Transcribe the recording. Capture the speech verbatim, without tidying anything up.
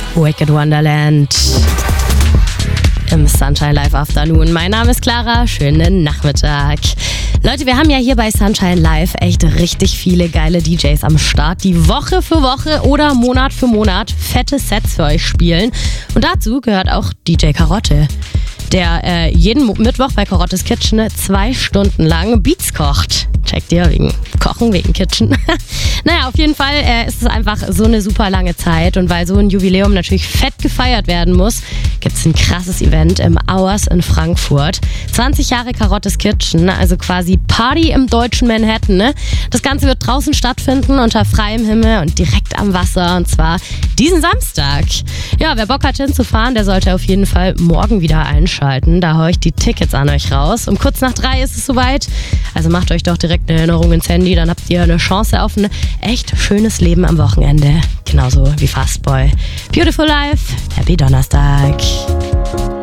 Wicked Wonderland im Sunshine Live Afternoon. Mein Name ist Clara, schönen Nachmittag. Leute, wir haben ja hier bei Sunshine Live echt richtig viele geile D Js am Start, die Woche für Woche oder Monat für Monat fette Sets für euch spielen. Und dazu gehört auch D J Karotte, der äh, jeden Mittwoch bei Karottes Kitchen zwei Stunden lang Beats kocht. Checkt ihr, wegen Kochen, wegen Kitchen. Naja, auf jeden Fall äh, ist es einfach so eine super lange Zeit. Und weil so ein Jubiläum natürlich fett gefeiert werden muss, gibt es ein krasses Event im Hours in Frankfurt. zwanzig Jahre Karottes Kitchen, also quasi Party im deutschen Manhattan. Ne? Das Ganze wird draußen stattfinden, unter freiem Himmel und direkt am Wasser. Und zwar diesen Samstag. Ja, wer Bock hat hinzufahren, der sollte auf jeden Fall morgen wieder einschalten. Da haue ich die Tickets an euch raus. Um kurz nach drei ist es soweit. Also macht euch doch direkt eine Erinnerung ins Handy. Dann habt ihr eine Chance auf ein echt schönes Leben am Wochenende. Genauso wie Fastboy. Beautiful Life. Happy Donnerstag.